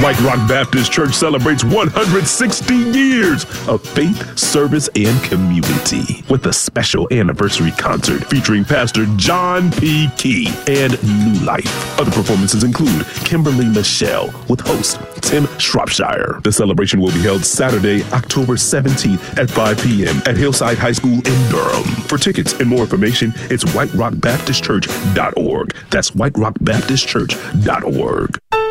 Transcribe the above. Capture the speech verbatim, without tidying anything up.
White Rock Baptist Church celebrates one hundred sixty years of faith, service, and community with a special anniversary concert featuring Pastor John P. Key and New Life. Other performances include Kimberly Michelle with host Tim Shropshire. The celebration will be held Saturday, October seventeenth at five p.m. at Hillside High School in Durham. For tickets and more information, it's white rock baptist church dot org. That's white rock baptist church dot org.